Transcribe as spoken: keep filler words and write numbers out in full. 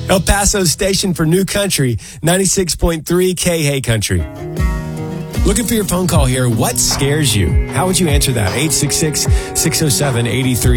El Paso's station for New Country, ninety-six point three K Hay Country. Looking for your phone call here. What scares you? How would you answer that? eight six six, six oh seven, eight three